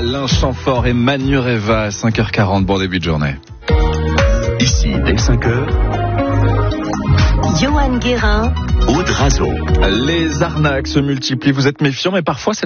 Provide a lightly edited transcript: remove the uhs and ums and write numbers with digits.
Alain Chamfort et Manu Reva à 5h40. Bon début de journée. Ici, dès 5h, Johan Guérin, Aude Razo. Les arnaques se multiplient. Vous êtes méfiants, mais parfois c'est